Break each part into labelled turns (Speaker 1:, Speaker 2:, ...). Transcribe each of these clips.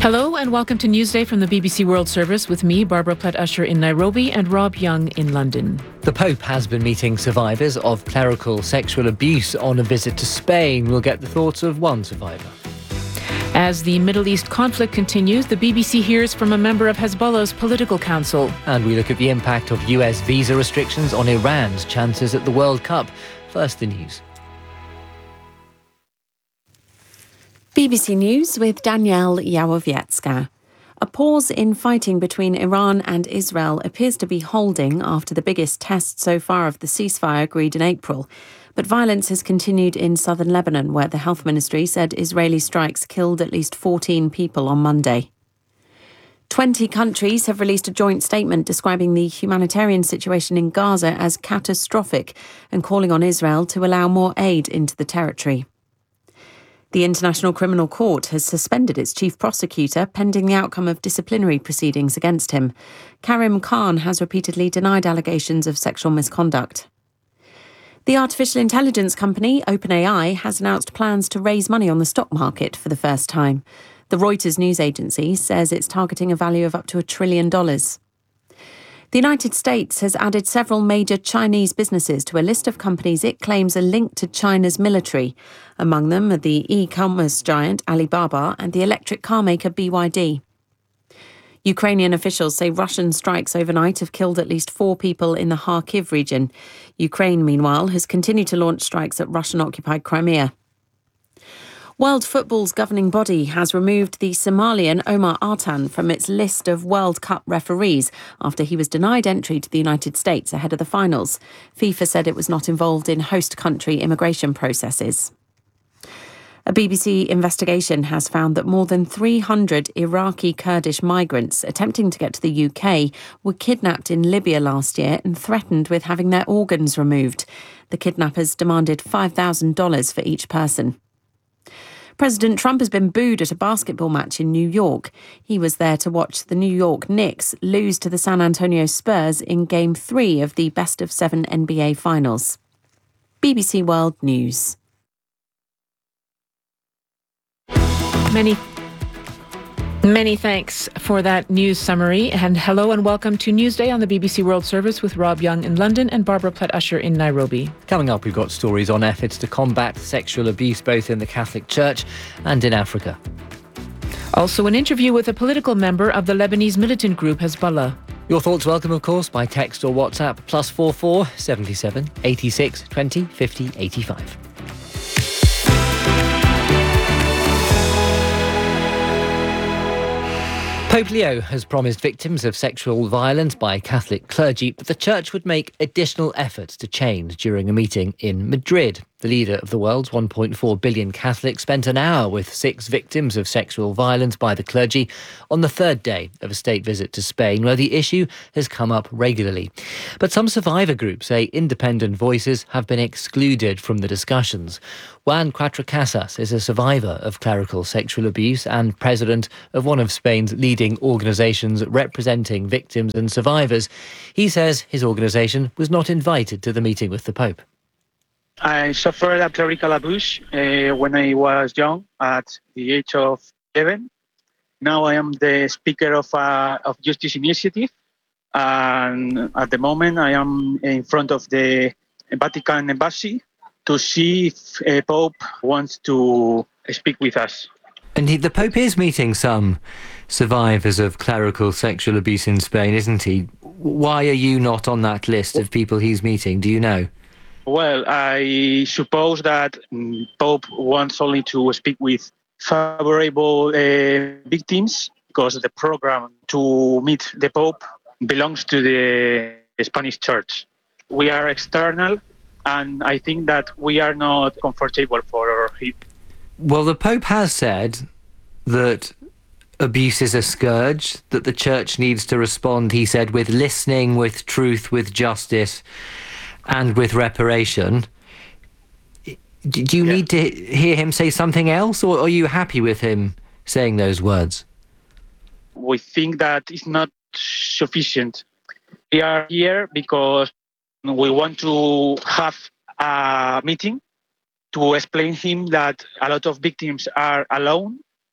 Speaker 1: Hello and welcome to Newsday from the BBC World Service with me, Barbara Platt-Usher in Nairobi and Rob Young in London.
Speaker 2: The Pope has been meeting survivors of clerical sexual abuse on a visit to Spain. We'll get the thoughts of one survivor.
Speaker 1: As the Middle East conflict continues, the BBC hears from a member of Hezbollah's political council.
Speaker 2: And we look at the impact of US visa restrictions on Iran's chances at the World Cup. First, the news.
Speaker 3: BBC News with Danielle Yawowiecka. A pause in fighting between Iran and Israel appears to be holding after the biggest test so far of the ceasefire agreed in April. But violence has continued in southern Lebanon, where the health ministry said Israeli strikes killed at least 14 people on Monday. 20 countries have released a joint statement describing the humanitarian situation in Gaza as catastrophic and calling on Israel to allow more aid into the territory. The International Criminal Court has suspended its chief prosecutor pending the outcome of disciplinary proceedings against him. Karim Khan has repeatedly denied allegations of sexual misconduct. The artificial intelligence company OpenAI has announced plans to raise money on the stock market for the first time. The Reuters news agency says it's targeting a value of up to $1 trillion. The United States has added several major Chinese businesses to a list of companies it claims are linked to China's military. Among them are the e-commerce giant Alibaba and the electric car maker BYD. Ukrainian officials say Russian strikes overnight have killed at least 4 people in the Kharkiv region. Ukraine, meanwhile, has continued to launch strikes at Russian-occupied Crimea. World Football's governing body has removed the Somalian Omar Artan from its list of World Cup referees after he was denied entry to the United States ahead of the finals. FIFA said it was not involved in host country immigration processes. A BBC investigation has found that more than 300 Iraqi Kurdish migrants attempting to get to the UK were kidnapped in Libya last year and threatened with having their organs removed. The kidnappers demanded $5,000 for each person. President Trump has been booed at a basketball match in New York. He was there to watch the New York Knicks lose to the San Antonio Spurs in Game 3 of the best-of-7 NBA Finals. BBC World News.
Speaker 1: Many thanks for that news summary. And hello and welcome to Newsday on the BBC World Service with Rob Young in London and Barbara Platt-Usher in Nairobi.
Speaker 2: Coming up, we've got stories on efforts to combat sexual abuse both in the Catholic Church and in Africa.
Speaker 1: Also, an interview with a political member of the Lebanese militant group Hezbollah.
Speaker 2: Your thoughts welcome, of course, by text or WhatsApp, +44 77 86 20 50 85. Pope Leo has promised victims of sexual violence by Catholic clergy that the Church would make additional efforts to change during a meeting in Madrid. The leader of the world's 1.4 billion Catholics spent an hour with 6 victims of sexual violence by the clergy on the 3rd day of a state visit to Spain, where the issue has come up regularly. But some survivor groups say independent voices have been excluded from the discussions. Juan Cuatro Casas is a survivor of clerical sexual abuse and president of one of Spain's leading organisations representing victims and survivors. He says his organisation was not invited to the meeting with the Pope.
Speaker 4: I suffered a clerical abuse when I was young, at the age of 11. Now I am the speaker of Justice Initiative, and at the moment I am in front of the Vatican Embassy to see if Pope wants to speak with us.
Speaker 2: And the Pope is meeting some survivors of clerical sexual abuse in Spain, isn't he? Why are you not on that list of people he's meeting? Do you know?
Speaker 4: Well, I suppose that Pope wants only to speak with favorable victims, because the program to meet the Pope belongs to the Spanish Church. We are external, and I think that we are not comfortable for it.
Speaker 2: Well, the Pope has said that abuse is a scourge, that the Church needs to respond, he said, with listening, with truth, with justice, and with reparation. Do you need to hear him say something else, or are you happy with him saying those words?
Speaker 4: We think that it's not sufficient. We are here because we want to have a meeting to explain him that a lot of victims are alone,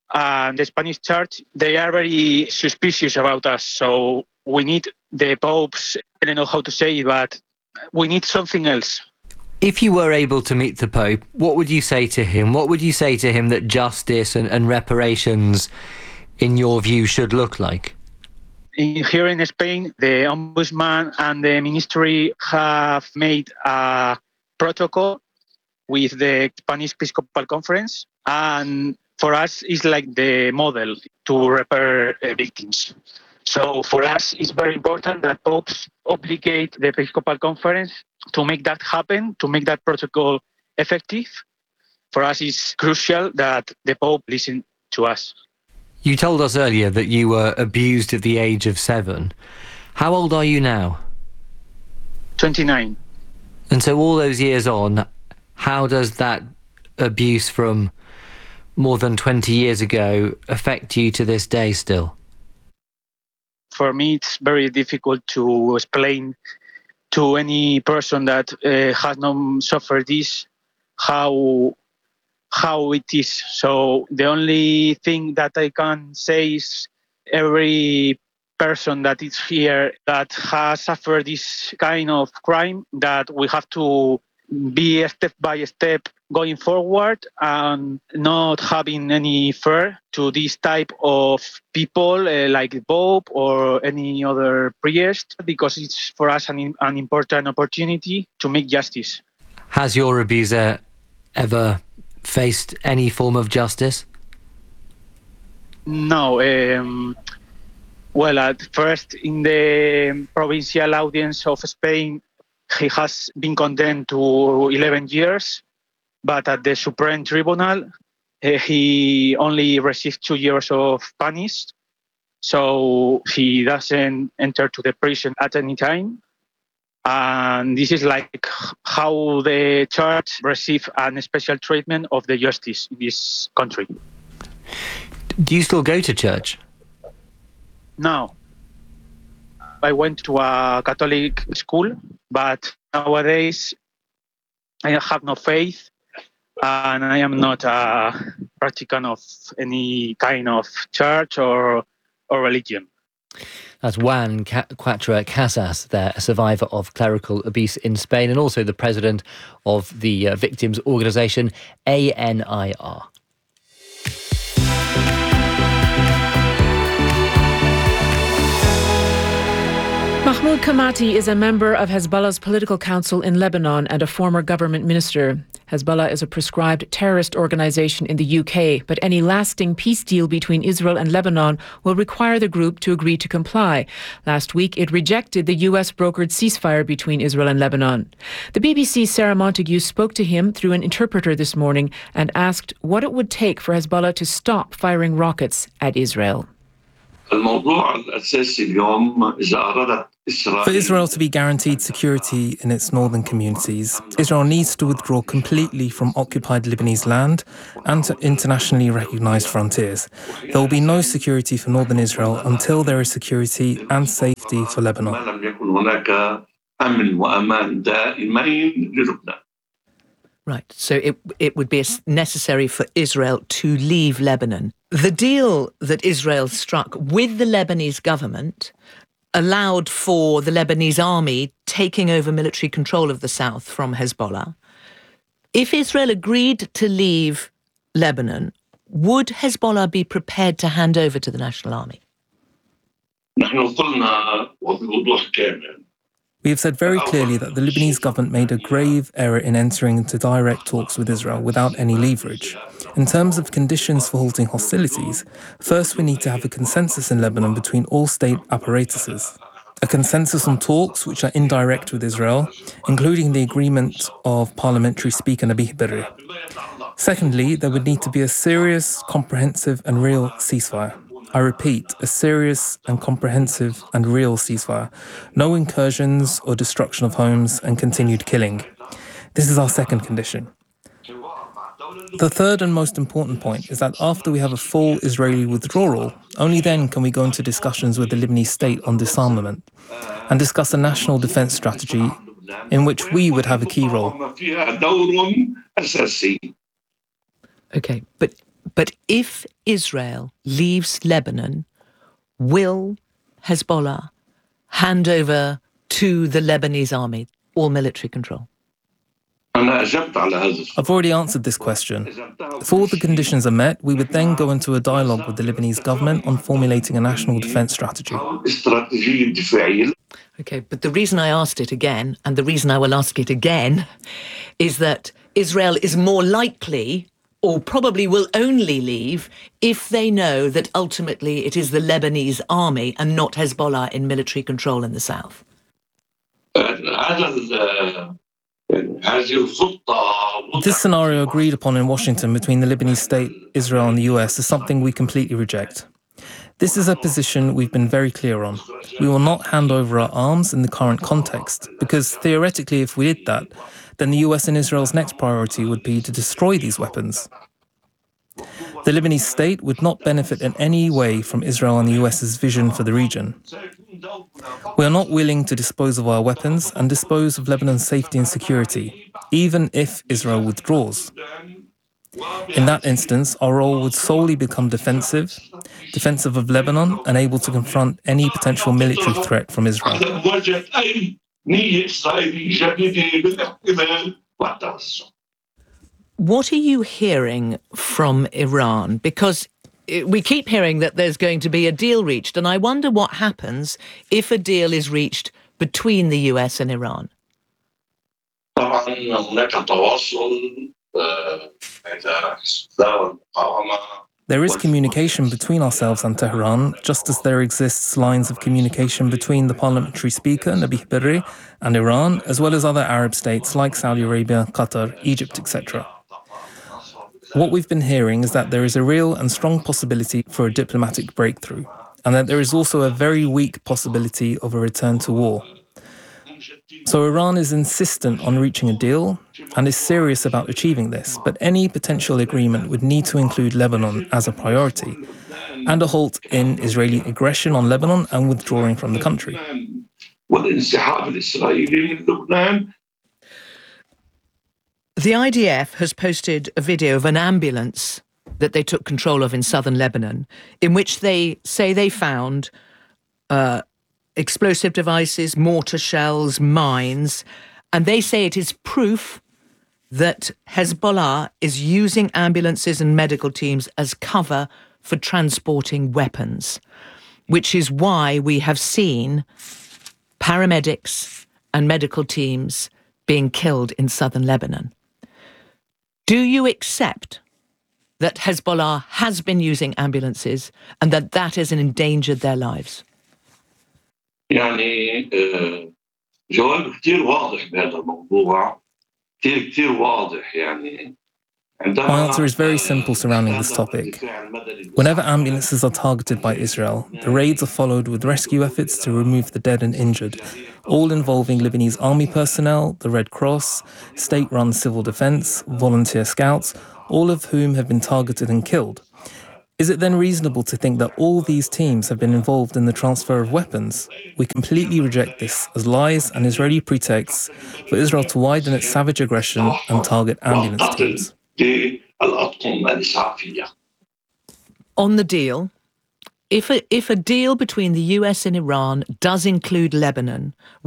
Speaker 4: and the Spanish Church, they are very suspicious about us. So we need the popes, I don't know how to say it, but we need something else.
Speaker 2: If you were able to meet the Pope, what would you say to him? What would you say to him that justice and reparations, in your view, should look like?
Speaker 4: Here in Spain, the Ombudsman and the Ministry have made a protocol with the Spanish Episcopal Conference, and for us, it's like the model to repair victims. So for us, it's very important that popes obligate the Episcopal Conference to make that happen, to make that protocol effective. For us, it's crucial that the Pope listen to us.
Speaker 2: You told us earlier that you were abused at the age of 7. How old are you now?
Speaker 4: 29.
Speaker 2: And so all those years on, how does that abuse from more than 20 years ago affect you to this day still?
Speaker 4: For me, it's very difficult to explain to any person that has not suffered this how it is. So the only thing that I can say is every person that is here that has suffered this kind of crime, that we have to be step by step going forward and not having any fear to this type of people like the Pope or any other priest, because it's for us an important opportunity to make justice.
Speaker 2: Has your abuser ever faced any form of justice?
Speaker 4: No. Well, at first in the provincial audience of Spain, he has been condemned to 11 years, but at the Supreme Tribunal, he only received 2 years of punish, so he doesn't enter to the prison at any time. And this is like how the church receives a special treatment of the justice in this country.
Speaker 2: Do you still go to church?
Speaker 4: No. I went to a Catholic school, but nowadays I have no faith and I am not a practicant of any kind of church or religion.
Speaker 2: That's Juan Cuatra Casas, there, a survivor of clerical abuse in Spain and also the president of the victims' organisation ANIR.
Speaker 1: Mahmoud Kamati is a member of Hezbollah's political council in Lebanon and a former government minister. Hezbollah is a proscribed terrorist organisation in the UK, but any lasting peace deal between Israel and Lebanon will require the group to agree to comply. Last week, it rejected the US-brokered ceasefire between Israel and Lebanon. The BBC's Sarah Montague spoke to him through an interpreter this morning and asked what it would take for Hezbollah to stop firing rockets at Israel.
Speaker 5: For Israel to be guaranteed security in its northern communities, Israel needs to withdraw completely from occupied Lebanese land and to internationally recognised frontiers. There will be no security for northern Israel until there is security and safety for Lebanon.
Speaker 6: Right, so it would be necessary for Israel to leave Lebanon. The deal that Israel struck with the Lebanese government allowed for the Lebanese army taking over military control of the south from Hezbollah. If Israel agreed to leave Lebanon, would Hezbollah be prepared to hand over to the National Army?
Speaker 5: We have said very clearly that the Lebanese government made a grave error in entering into direct talks with Israel without any leverage. In terms of conditions for halting hostilities, first we need to have a consensus in Lebanon between all state apparatuses. A consensus on talks which are indirect with Israel, including the agreement of Parliamentary Speaker Nabih Berri. Secondly, there would need to be a serious, comprehensive and real ceasefire. I repeat, a serious and comprehensive and real ceasefire. No incursions or destruction of homes and continued killing. This is our second condition. The third and most important point is that after we have a full Israeli withdrawal, only then can we go into discussions with the Lebanese state on disarmament and discuss a national defence strategy in which we would have a key role.
Speaker 6: Okay, but But if Israel leaves Lebanon, will Hezbollah hand over to the Lebanese army all military control?
Speaker 5: I've already answered this question. If all the conditions are met, we would then go into a dialogue with the Lebanese government on formulating a national defence strategy.
Speaker 6: Okay, but the reason I asked it again, and the reason I will ask it again, is that Israel is more likely, or probably will only leave, if they know that ultimately it is the Lebanese army and not Hezbollah in military control in the south.
Speaker 5: This scenario agreed upon in Washington between the Lebanese state, Israel and the US is something we completely reject. This is a position we've been very clear on. We will not hand over our arms in the current context, because theoretically if we did that, then the US and Israel's next priority would be to destroy these weapons. The Lebanese state would not benefit in any way from Israel and the US's vision for the region. We are not willing to dispose of our weapons and dispose of Lebanon's safety and security, even if Israel withdraws. In that instance, our role would solely become defensive of Lebanon and able to confront any potential military threat from Israel.
Speaker 6: What are you hearing from Iran? Because we keep hearing that there's going to be a deal reached, and I wonder what happens if a deal is reached between the US and Iran.
Speaker 5: There is communication between ourselves and Tehran, just as there exists lines of communication between the parliamentary speaker, Nabih Berri, and Iran, as well as other Arab states like Saudi Arabia, Qatar, Egypt, etc. What we've been hearing is that there is a real and strong possibility for a diplomatic breakthrough, and that there is also a very weak possibility of a return to war. So Iran is insistent on reaching a deal and is serious about achieving this, but any potential agreement would need to include Lebanon as a priority and a halt in Israeli aggression on Lebanon and withdrawing from the country.
Speaker 6: The IDF has posted a video of an ambulance that they took control of in southern Lebanon, in which they say they found explosive devices, mortar shells, mines, and they say it is proof that Hezbollah is using ambulances and medical teams as cover for transporting weapons, which is why we have seen paramedics and medical teams being killed in southern Lebanon. Do you accept that Hezbollah has been using ambulances and that that has endangered their lives?
Speaker 5: جواب كثير واضح بهذا الموضوع كثير واضح My answer is very simple surrounding this topic. Whenever ambulances are targeted by Israel, the raids are followed with rescue efforts to remove the dead and injured, all involving Lebanese army personnel, the Red Cross, state-run civil defense, volunteer scouts, all of whom have been targeted and killed. Is it then reasonable to think that all these teams have been involved in the transfer of weapons? We completely reject this as lies and Israeli pretexts for Israel to widen its savage aggression and target ambulance teams.
Speaker 6: On the deal, if a deal between the US and Iran does include Lebanon,